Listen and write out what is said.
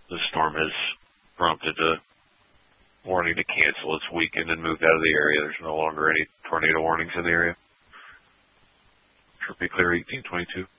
The storm has prompted a warning to cancel its weekend and move out of the area. There's no longer any tornado warnings in the area. Should be clear 1822.